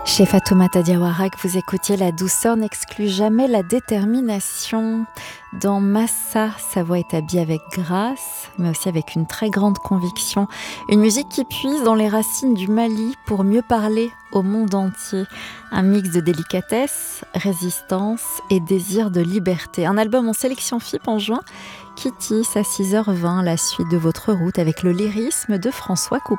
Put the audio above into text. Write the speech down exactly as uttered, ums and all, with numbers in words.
Chez Fatoumata Diawara, que vous écoutiez, la douceur n'exclut jamais la détermination. Dans Massa, sa voix est habillée avec grâce, mais aussi avec une très grande conviction. Une musique qui puise dans les racines du Mali pour mieux parler au monde entier. Un mix de délicatesse, résistance et désir de liberté. Un album en sélection F I P en juin qui tisse à six heures vingt la suite de votre route avec le lyrisme de François Couperin.